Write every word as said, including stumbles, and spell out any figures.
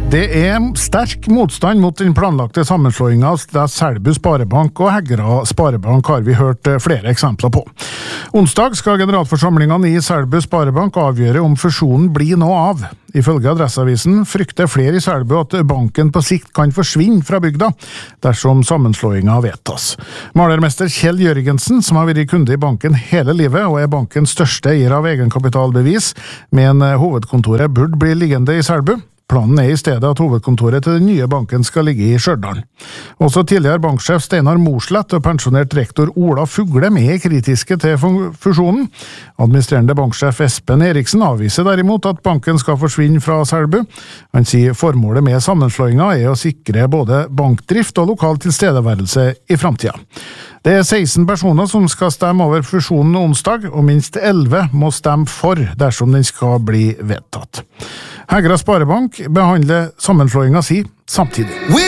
Det er sterk motstand mot den planlagte sammenslåingen av Selbu Sparebank og Hegra Sparebank har vi hørt flere eksempler på. Onsdag skal generalforsamlingene i Selbu Sparebank avgjøre om fusjonen blir noe av. Ifølge Adresseavisen frykter flere i Selbu at banken på sikt kan forsvinne fra bygda dersom sammenslåingen vedtas. Malermester Kjell Jørgensen, som har vært kunde i banken hele livet og er bankens største eier av egenkapitalbevis, mener hovedkontoret burde bli liggende i Selbu. Planen er i stedet at hovedkontoret til den nye banken skal ligge i Stjørdal. Også tidligere banksjef Steinar Morslett og pensjonert rektor Ola Fuglem er kritiske til fusjonen. Administrerende banksjef Espen Eriksen avviser derimot at banken skal forsvinne fra Selbu. Han sier formålet med sammenslåingen er å sikre både bankdrift og lokal tilstedeværelse i fremtiden. Det er seksten personer som skal stemme over fusjonen onsdag, og minst elleve må stemme for dersom den skal bli vedtatt. Hegra Sparebank behandler sammenslåingen si samtidig.